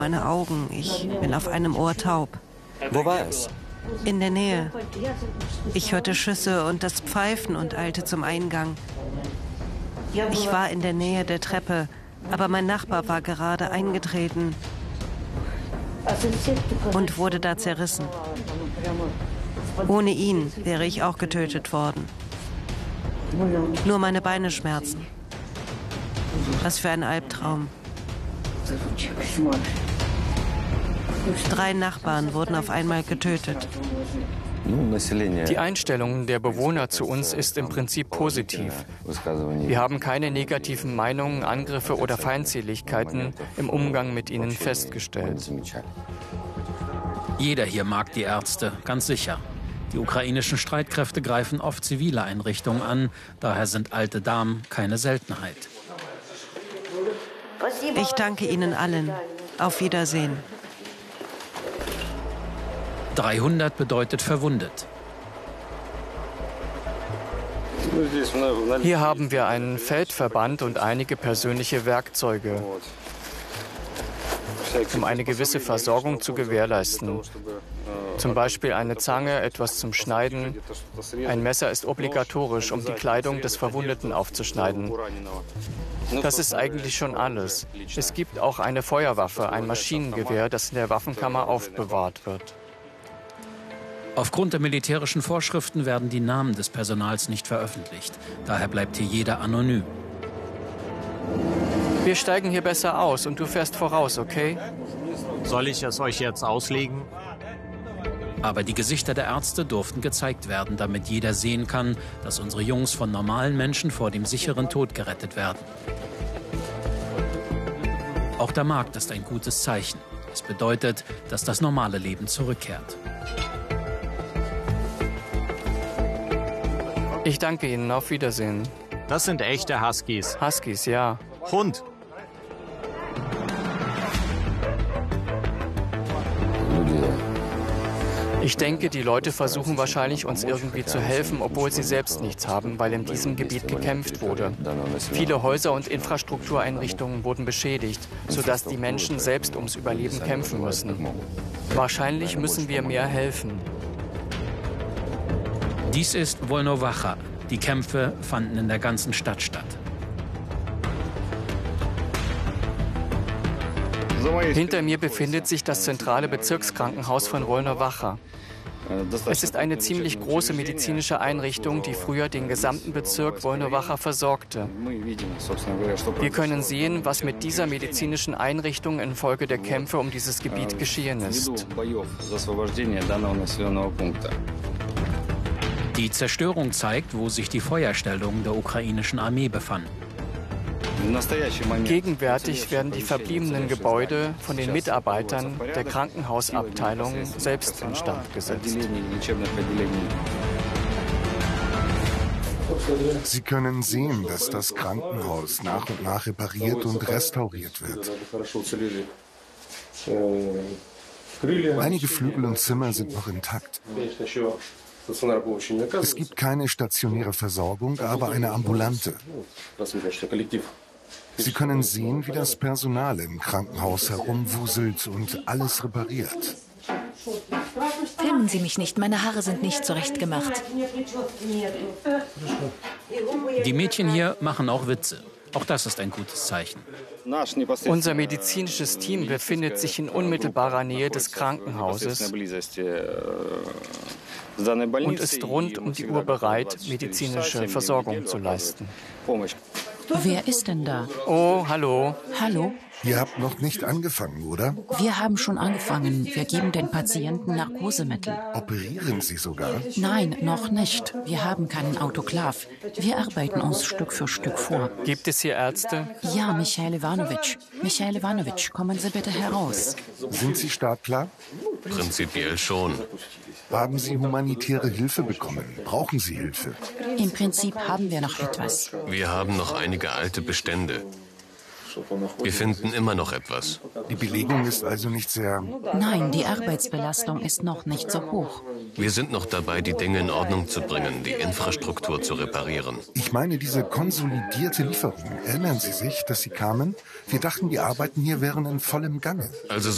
Meine Augen, ich bin auf einem Ohr taub. Wo war es? In der Nähe. Ich hörte Schüsse und das Pfeifen und eilte zum Eingang. Ich war in der Nähe der Treppe, aber mein Nachbar war gerade eingetreten und wurde da zerrissen. Ohne ihn wäre ich auch getötet worden. Nur meine Beine schmerzen. Was für ein Albtraum. 3 Nachbarn wurden auf einmal getötet. Die Einstellung der Bewohner zu uns ist im Prinzip positiv. Wir haben keine negativen Meinungen, Angriffe oder Feindseligkeiten im Umgang mit ihnen festgestellt. Jeder hier mag die Ärzte, ganz sicher. Die ukrainischen Streitkräfte greifen oft zivile Einrichtungen an, daher sind alte Damen keine Seltenheit. Ich danke Ihnen allen. Auf Wiedersehen. 300 bedeutet verwundet. Hier haben wir einen Feldverband und einige persönliche Werkzeuge, um eine gewisse Versorgung zu gewährleisten. Zum Beispiel eine Zange, etwas zum Schneiden. Ein Messer ist obligatorisch, um die Kleidung des Verwundeten aufzuschneiden. Das ist eigentlich schon alles. Es gibt auch eine Feuerwaffe, ein Maschinengewehr, das in der Waffenkammer aufbewahrt wird. Aufgrund der militärischen Vorschriften werden die Namen des Personals nicht veröffentlicht. Daher bleibt hier jeder anonym. Wir steigen hier besser aus und du fährst voraus, okay? Soll ich es euch jetzt auslegen? Aber die Gesichter der Ärzte durften gezeigt werden, damit jeder sehen kann, dass unsere Jungs von normalen Menschen vor dem sicheren Tod gerettet werden. Auch der Markt ist ein gutes Zeichen. Es bedeutet, dass das normale Leben zurückkehrt. Ich danke Ihnen. Auf Wiedersehen. Das sind echte Huskies. Huskies, ja. Hund. Ich denke, die Leute versuchen wahrscheinlich, uns irgendwie zu helfen, obwohl sie selbst nichts haben, weil in diesem Gebiet gekämpft wurde. Viele Häuser und Infrastruktureinrichtungen wurden beschädigt, sodass die Menschen selbst ums Überleben kämpfen müssen. Wahrscheinlich müssen wir mehr helfen. Dies ist Volnowacha. Die Kämpfe fanden in der ganzen Stadt statt. Hinter mir befindet sich das zentrale Bezirkskrankenhaus von Volnowacha. Es ist eine ziemlich große medizinische Einrichtung, die früher den gesamten Bezirk Volnowacha versorgte. Wir können sehen, was mit dieser medizinischen Einrichtung infolge der Kämpfe um dieses Gebiet geschehen ist. Die Zerstörung zeigt, wo sich die Feuerstellungen der ukrainischen Armee befanden. Gegenwärtig werden die verbliebenen Gebäude von den Mitarbeitern der Krankenhausabteilung selbst instand gesetzt. Sie können sehen, dass das Krankenhaus nach und nach repariert und restauriert wird. Einige Flügel und Zimmer sind noch intakt. Es gibt keine stationäre Versorgung, aber eine ambulante. Sie können sehen, wie das Personal im Krankenhaus herumwuselt und alles repariert. Filmen Sie mich nicht, meine Haare sind nicht zurechtgemacht. Die Mädchen hier machen auch Witze. Auch das ist ein gutes Zeichen. Unser medizinisches Team befindet sich in unmittelbarer Nähe des Krankenhauses und ist rund um die Uhr bereit, medizinische Versorgung zu leisten. Wer ist denn da? Oh, hallo. Hallo? Ihr habt noch nicht angefangen, oder? Wir haben schon angefangen. Wir geben den Patienten Narkosemittel. Operieren Sie sogar? Nein, noch nicht. Wir haben keinen Autoklav. Wir arbeiten uns Stück für Stück vor. Gibt es hier Ärzte? Ja, Michail Ivanovich. Michail Ivanovich, kommen Sie bitte heraus. Sind Sie startklar? Prinzipiell schon. Haben Sie humanitäre Hilfe bekommen? Brauchen Sie Hilfe? Im Prinzip haben wir noch etwas. Wir haben noch einige alte Bestände. Wir finden immer noch etwas. Die Belegung ist also nicht sehr... Nein, die Arbeitsbelastung ist noch nicht so hoch. Wir sind noch dabei, die Dinge in Ordnung zu bringen, die Infrastruktur zu reparieren. Ich meine diese konsolidierte Lieferung. Erinnern Sie sich, dass Sie kamen? Wir dachten, die Arbeiten hier wären in vollem Gange. Also